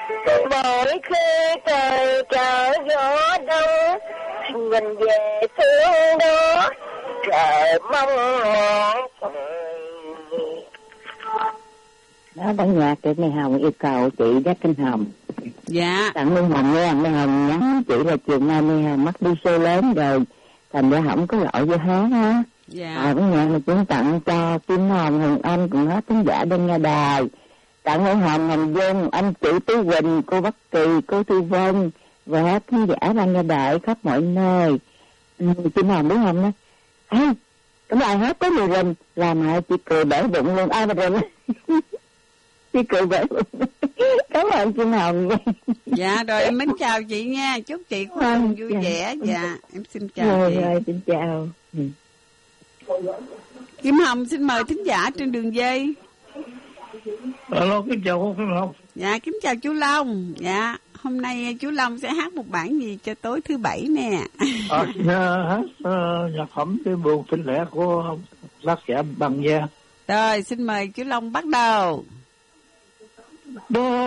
Mỗi khi trời trở gió đông, nhìn về phương đó trời mong mỏi. Đó, bản nhạc của Mai Hồng yêu cầu chị Đắc Kinh Hồng. Dạ. Tặng Mai Hồng nha, Mai Hồng nhắn chị là chiều nay Mai Hồng mắc đi show lớn rồi, thành ra không có gọi vô hát á. Dạ. Bản nhạc là chúng tặng cho Kim Hồng, Hồng Anh cùng hết khán giả bên nghe đài. Tặng Mai Hồng, Hồng Dung, anh chị Tú Quỳnh, cô Bắc Kỳ, cô Thu Vân và hết khán giả ban nghe đài khắp mọi nơi. Kim Hồng biết không đó? Cái bài hát có người rình làm hại chị cười bể bụng luôn. Ai mà rình? Chị cười bể bụng. Cảm ơn Kim Hồng nha. Dạ rồi em mến chào chị nha, chúc chị cuối tuần vui vẻ. Dạ em xin chào chị. Rồi xin chào. Kim Hồng xin mời thính giả trên đường dây. Alo, kính chào cô Kim Hồng. Dạ kính chào chú Long. Dạ hôm nay chú Long sẽ hát một bản gì cho tối thứ Bảy nè? Hát nhạc phẩm cái buồn phỉnh lẻ của bác giả Bằng Gia. Rồi xin mời chú Long bắt đầu.